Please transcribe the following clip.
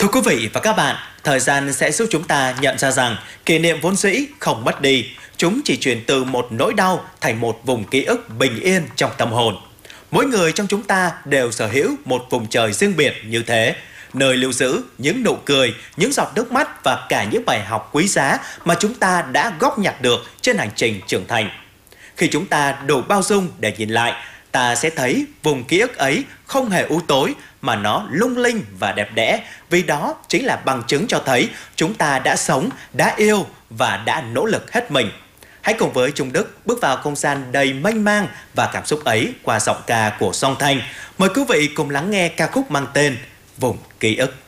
Thưa quý vị và các bạn, thời gian sẽ giúp chúng ta nhận ra rằng kỷ niệm vốn dĩ không mất đi. Chúng chỉ chuyển từ một nỗi đau thành một vùng ký ức bình yên trong tâm hồn. Mỗi người trong chúng ta đều sở hữu một vùng trời riêng biệt như thế, nơi lưu giữ những nụ cười, những giọt nước mắt và cả những bài học quý giá mà chúng ta đã góp nhặt được trên hành trình trưởng thành. Khi chúng ta đủ bao dung để nhìn lại, ta sẽ thấy vùng ký ức ấy không hề u tối mà nó lung linh và đẹp đẽ, vì đó chính là bằng chứng cho thấy chúng ta đã sống, đã yêu và đã nỗ lực hết mình. Hãy cùng với Trung Đức bước vào không gian đầy mênh mang và cảm xúc ấy qua giọng ca của Song Thanh. Mời quý vị cùng lắng nghe ca khúc mang tên Vùng Ký ức.